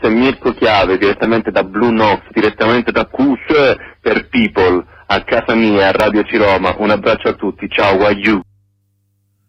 questo è Mirko Chiave, direttamente da Blue Nox, direttamente da QS per People, a casa mia, a Radio Ciroma. Un abbraccio a tutti, ciao, wagyu!